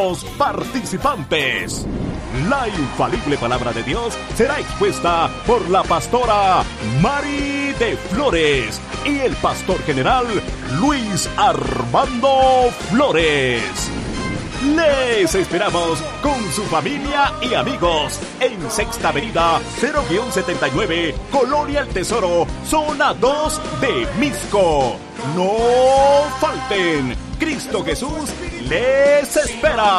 participantes. La infalible palabra de Dios será expuesta por la pastora Mari de Flores y el pastor general Luis Armando Flores. Les esperamos con su familia y amigos en Sexta Avenida 0-79, Colonia El Tesoro, zona 2 de Misco. No falten, Cristo Jesús les espera.